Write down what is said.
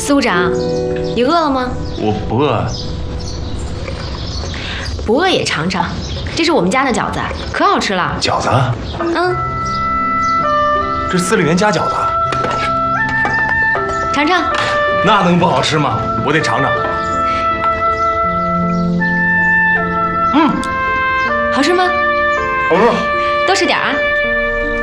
司务长，你饿了吗？ 我不饿。 不饿也尝尝，这是我们家的饺子，可好吃了。 饺子？ 嗯， 这司令员家饺子？ 尝尝。 那能不好吃吗？我得尝尝。 好吃吗？ 好吃。 多吃点啊。